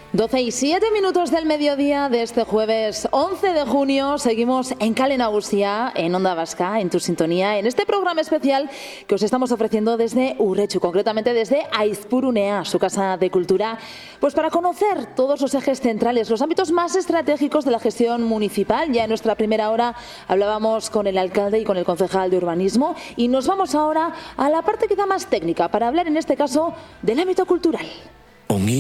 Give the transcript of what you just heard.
12:07 del mediodía de este jueves 11 de junio. Seguimos en Kale Nagusia, en Onda Vasca, en tu sintonía, en este programa especial que os estamos ofreciendo desde Urretxu, concretamente desde Aizpurunea, su casa de cultura, pues para conocer todos los ejes centrales, los ámbitos más estratégicos de la gestión municipal. Ya en nuestra primera hora hablábamos con el alcalde y con el concejal de urbanismo y nos vamos ahora a la parte quizá más técnica para hablar en este caso del ámbito cultural.